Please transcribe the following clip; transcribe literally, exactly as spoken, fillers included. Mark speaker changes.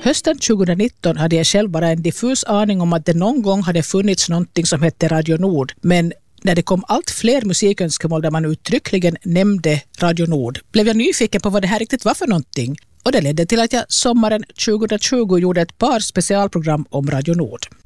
Speaker 1: Hösten tjugonitton hade jag själv bara en diffus aning om att det någon gång hade funnits någonting som hette Radio Nord. Men när det kom allt fler musikönskemål där man uttryckligen nämnde Radio Nord blev jag nyfiken på vad det här riktigt var för någonting. Och det ledde till att jag sommaren tjugohundratjugo gjorde ett par specialprogram om Radio Nord.